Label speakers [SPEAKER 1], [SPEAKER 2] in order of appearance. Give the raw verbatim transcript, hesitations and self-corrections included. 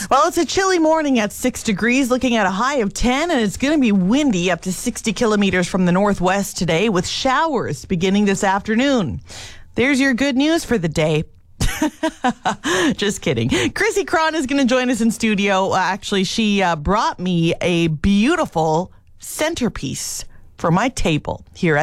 [SPEAKER 1] Well, it's a chilly morning at six degrees, looking at a high of ten, and it's going to be windy up to sixty kilometers from the northwest today, with showers beginning this afternoon. There's your good news for the day. Just kidding. Chrissy Cron is going to join us in studio. Uh, actually, she uh, brought me a beautiful centerpiece for my table here at